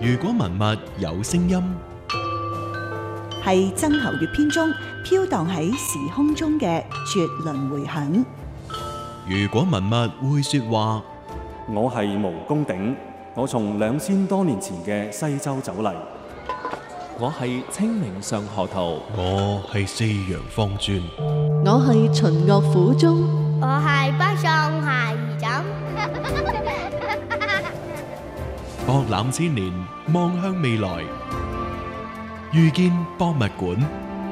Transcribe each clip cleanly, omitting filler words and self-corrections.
如果文物有聲音， 係曾侯乙編中飄蕩喺時空中嘅絕倫迴響。 如果文物會說話， 我係毛公鼎，我從2000多年前嘅西周走嚟。 我係清明上河圖， 我係四陽方尊， 我係秦樂府中， 我係北宋孩兒枕。 博覽千年，望向未來，遇見博物館。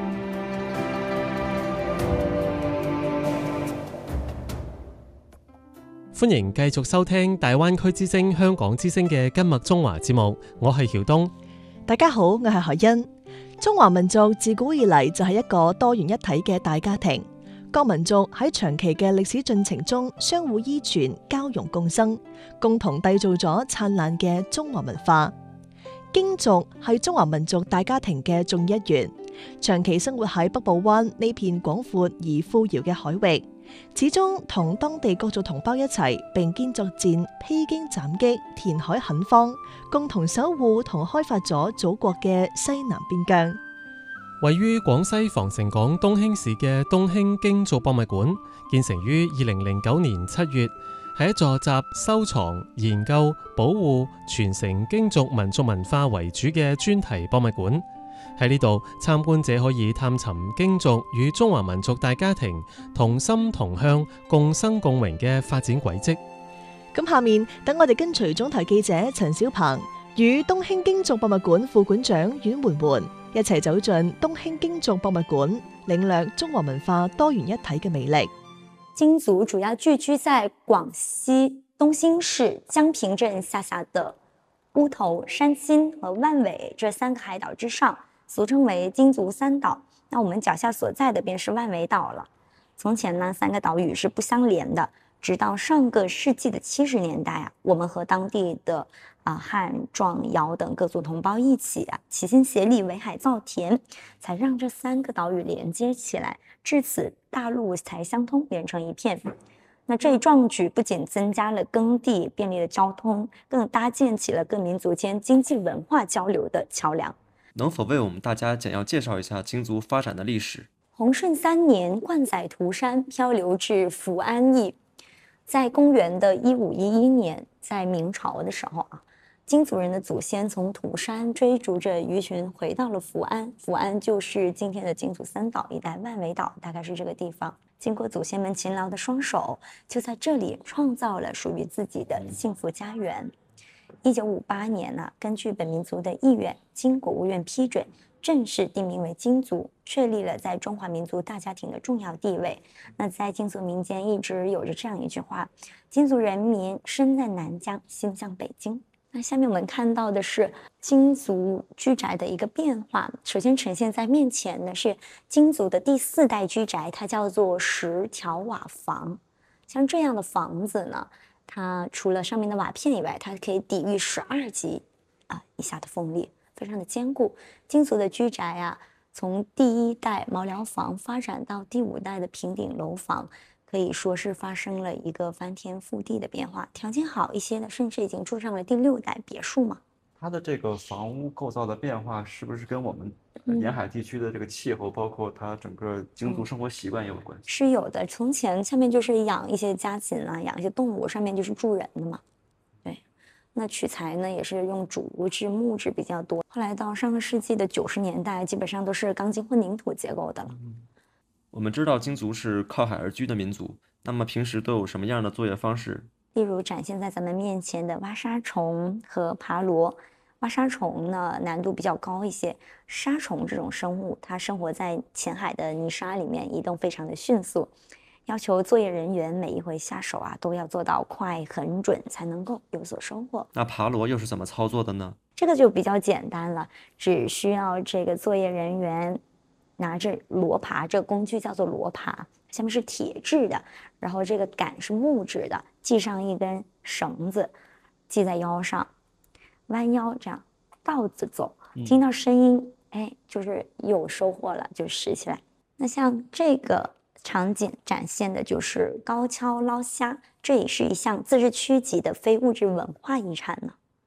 歡迎繼續收聽大灣區之聲香港之聲嘅今麥中華節目，我係曉東。 大家好，我係海欣。中華民族自古以嚟就係一個多元一體嘅大家庭，各民族喺長期嘅歷史進程中相互依存、交融共生，共同締造咗燦爛嘅中華文化。荊族係中華民族大家庭嘅重一員，長期生活喺北部灣呢片廣闊而富饒嘅海域，始終同當地各族同胞一齊並肩作戰、披荊斬棘、填海墾荒，共同守護同開發咗祖國嘅西南邊疆。 位於廣西防城港東興市嘅東興荊族博物館，建成於2009年7月，係一座集收藏、研究、保護、傳承荊族民族文化為主嘅專題博物館。喺呢度，參觀者可以探尋荊族與中華民族大家庭同心同鄉、共生共榮嘅發展軌跡。 咁下面等我哋跟隨總台記者陳小鵬與東興荊族博物館副館長阮媛媛一齊走進東興荊族博物館，領略中華文化多元一體嘅魅力。 荊族主要聚居在廣西東興市江平鎮下轄的烏頭、山青和萬尾這3個海島之上，俗稱為荊族三島。那我們腳下所在的便是萬尾島了。從前呢，3個島嶼是不相連的，直到上個世紀的70年代啊，我們和當地的漢、壯、瑤等各族同胞一起齊心協力圍海造田，才讓這3個島嶼連接起來，至此大陸才相通，連成一片。那這一壯舉不僅增加了耕地，便利了交通，更搭建起了各民族間經濟文化交流的橋樑。 能否為我們大家簡要介紹一下荊族發展的歷史？ 洪順3年，貫載涂山漂流至福安邑，在公元的1511年，在明朝的時候荊族人的祖先從涂山追逐着魚群回到了福安，福安就是今天的荊族三島一帶，萬尾島大概是這個地方。經過祖先們勤勞的雙手，就在這裡創造了屬於自己的幸福家園。1958年根據本民族的意願，經國務院批准，正式定名為荊族，確立了在中華民族大家庭的重要地位。那在荊族民間一直有着這樣一句話：荊族人民身在南疆，心向北京。那下面我們看到的是荊族居宅的一個變化。首先呈現在面前的是荊族的第4代居宅，它叫做10條瓦房。像這樣的房子呢，它除了上面的瓦片以外，它可以抵禦12級以下的風力，非常的堅固。荊族的居宅從第1代茅寮房發展到第5代的平頂樓房，可以說是發生了一個翻天覆地的變化。條件好一些的，甚至已經住上了第6代別墅嘛。 它的這個房屋構造的變化，是不是跟我們沿海地區的這個氣候，包括它整個荊族生活習慣也有關係？ 是有的。從前下面就是養一些家禽養一些動物，上面就是住人的嘛。對，那取材呢也是用竹製、木質比較多。後來到上個世紀的90年代，基本上都是鋼筋混凝土結構的了。 我們知道荊族是靠海而居的民族，那麼平時都有什麼樣的作業方式？ 例如展現在咱們面前的挖沙蟲和爬螺。挖沙蟲呢難度比較高一些，沙蟲這種生物它生活在淺海的泥沙裡面，移動非常的迅速，要求作業人員每一回下手都要做到快很準，才能夠有所收穫。 那爬螺又是怎麼操作的呢？ 這個就比較簡單了，只需要這個作業人員拿着螺耙，這個工具叫做螺耙，下面是鐵製的，然後這個桿是木質的，繫上一根繩子，繫在腰上，彎腰這樣倒着走，聽到聲音，就是有收穫了，就拾起來。那像這個場景展現的就是高蹺撈蝦，這也是一項自治區級的非物質文化遺產呢。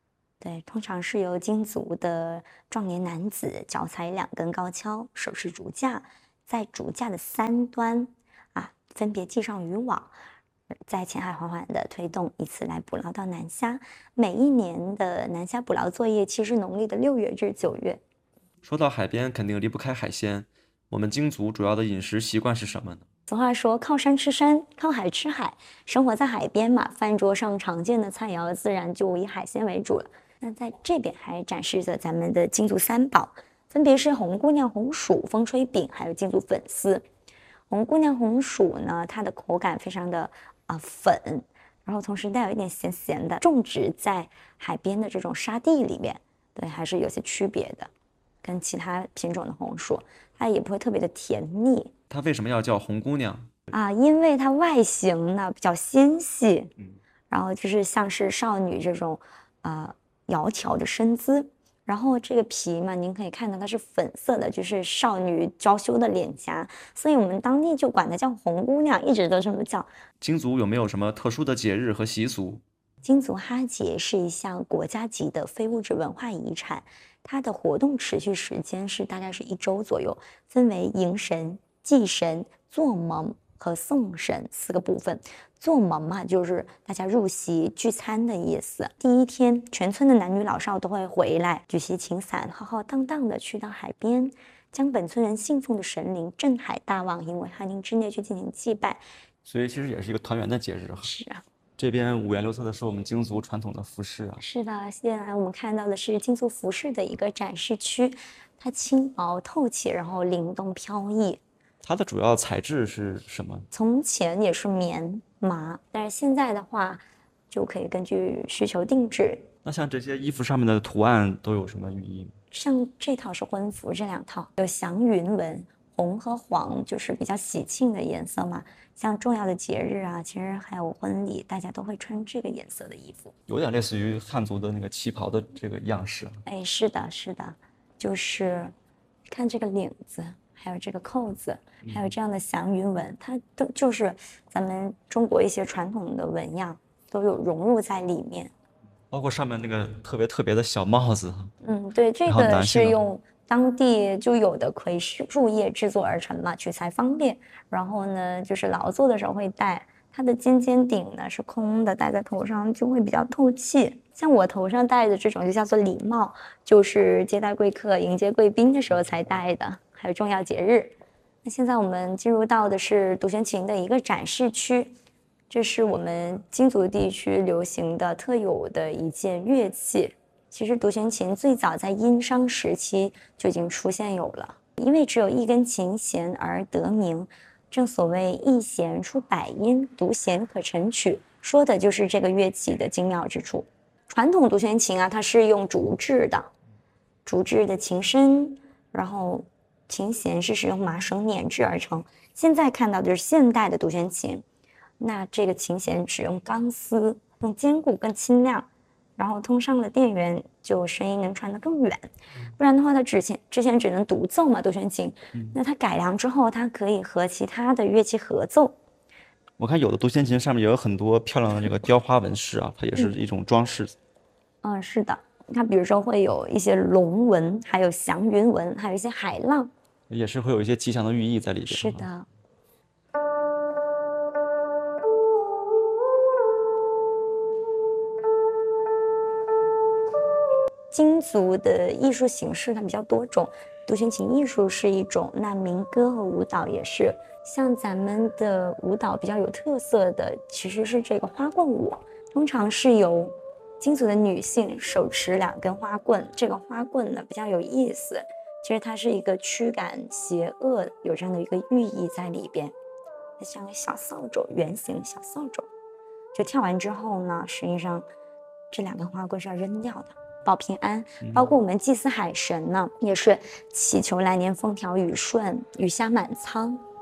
对，通常是由金族的壮年男子脚踩2根高跷，手持竹架，在竹架的3端分别系上渔网，在前海缓缓的推动，以此来捕捞到南虾。每一年的南虾捕捞作业期是农历的6月至9月。 说到海边，肯定离不开海鲜。我们京族主要的饮食习惯是什么呢？ 俗话说靠山吃山，靠海吃海，生活在海边嘛，饭桌上常见的菜肴自然就以海鲜为主了。那在这边还展示着咱们的京族3宝，分别是红姑娘红薯、风吹饼，还有京族粉丝。红姑娘红薯呢，它的口感非常的粉，然后同时带有一点咸咸的，种植在海边的这种沙地里面，对，还是有些区别的，跟其他品种的红薯，它也不会特别的甜腻。 它为什么要叫红姑娘因为它外形呢比较纤细，然后就是像是少女这种窈窕的身姿，然后这个皮嘛，您可以看到它是粉色的，就是少女娇羞的脸颊，所以我们当地就管它叫红姑娘，一直都这么叫。 京族有没有什么特殊的节日和习俗？ 京族哈节是一项国家级的非物质文化遗产，它的活动持续时间是大概是1周左右，分为迎神、祭神、做盟和送神4个部分。做盟嘛，就是大家入席聚餐的意思。第一天，全村的男女老少都会回来，举旗擎伞，浩浩荡荡的去到海边，将本村人信奉的神灵镇海大王引为汉宁之内去进行祭拜。 所以其实也是一个团圆的节日。 是啊。 这边5颜6色的是我们京族传统的服饰啊。 是的，现在我们看到的是京族服饰的一个展示区，它轻薄透气，然后灵动飘逸。 它的主要材质是什么？ 从前也是棉麻，但是现在的话就可以根据需求定制。 那像这些衣服上面的图案都有什么寓意？ 像这套是婚服，这2套有祥云纹，红和黄就是比较喜庆的颜色嘛。像重要的节日啊，其实还有婚礼，大家都会穿这个颜色的衣服， 有点类似于汉族的那个旗袍的这个样式。 哎，是的，是的，就是看这个领子，还有这个扣子，还有这样的祥云纹，它都就是咱们中国一些传统的纹样都有融入在里面， 包括上面那个特别的小帽子。 对，这个是用当地就有的葵树叶制作而成嘛，取材方便。然后呢，就是劳作的时候会戴。它的尖顶呢是空的，戴在头上就会比较透气。像我头上戴的这种就叫做礼帽，就是接待贵客、迎接贵宾的时候才戴的，还有重要节日。那现在我们进入到的是独弦琴的一个展示区，这是我们京族地区流行的特有的一件乐器。其实独弦琴最早在殷商时期就已经出现有了，因为只有1根琴弦而得名。正所谓一弦出百音，独弦可成曲，说的就是这个乐器的精妙之处。传统独弦琴啊，它是用竹制的琴身，然后琴弦是使用麻绳捻制而成。现在看到的是现代的独弦琴，那这个琴弦使用钢丝，更坚固更轻量，然后通上了电源，就声音能传得更远。不然的话，它之前只能独奏嘛，独弦琴。那它改良之后，它可以和其他的乐器合奏。 我看有的独弦琴上面也有很多漂亮的这个雕花纹饰啊，它也是一种装饰。 是的，它比如说会有一些龙纹，还有祥云纹，还有一些海浪， 也是会有一些吉祥的寓意在里边。 是的。京族的艺术形式它比较多种，独弦琴艺术是一种，那民歌和舞蹈也是。像咱们的舞蹈比较有特色的其实是这个花棍舞，通常是由京族的女性手持2根花棍，这个花棍呢比较有意思，其实它是一个驱赶邪恶，有这样的一个寓意在里边。它像个小扫帚，圆形的小扫帚，就跳完之后呢，实际上这2根花棍是要扔掉的，保平安。包括我们祭祀海神呢，也是祈求来年风调雨顺、雨下满仓。